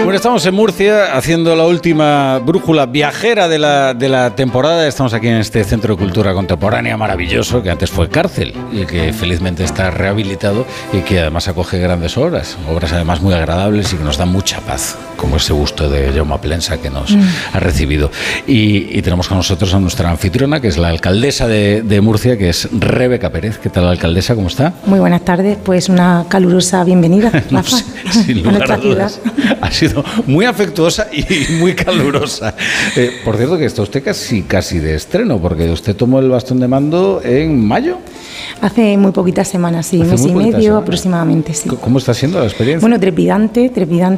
Bueno, estamos en Murcia haciendo la última brújula viajera de la temporada. Estamos aquí en este Centro de Cultura Contemporánea maravilloso, que antes fue cárcel y que felizmente está rehabilitado y que además acoge grandes obras además muy agradables y que nos dan mucha paz, como ese gusto de Jaume Plensa que nos ha recibido. Y tenemos con nosotros a nuestra anfitriona, que es la alcaldesa de Murcia, que es Rebeca Pérez. ¿Qué tal, alcaldesa? ¿Cómo está? Muy buenas tardes, pues una calurosa bienvenida, Rafa, no sé, sin lugar a dudas. Ha sido muy afectuosa y muy calurosa. Por cierto, que está usted casi de estreno, porque usted tomó el bastón de mando en mayo. Hace muy poquitas semanas, sí, mes y medio aproximadamente, sí. ¿Cómo está siendo la experiencia? Bueno, trepidante,